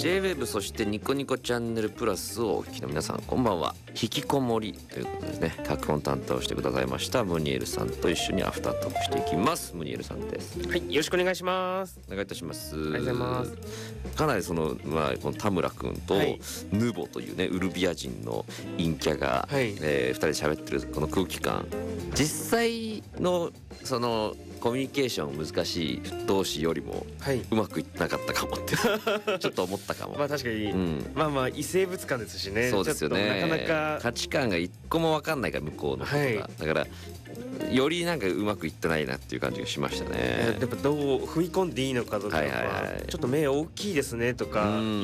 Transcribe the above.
J-WAVE そしてニコニコチャンネルプラスをお聞きの皆さんこんばんは。引きこもりということですね。脚本担当してくださいましたムニエルさんと一緒にアフタートークしていきます。ムニエルさんです。 はい、よろしくお願いします。 お願いいたします。 ありがとうございます。 かなりこの田村くんとヌボというねウルビア人の陰キャが、 はい 2人で喋ってるこの空気感、実際のそのコミュニケーション難しい同士よりもうまくいってなかったかもってちょっと思ったかも。 まあ確かに、まあ異生物感ですしね。 そうですよね。 ちょっとなかなか価値観が一個も分かんないから向こうのことが、だからよりなんかうまくいってないなっていう感じがしましたね。 やっぱどう踏み込んでいいのかとか、ちょっと目大きいですねとか、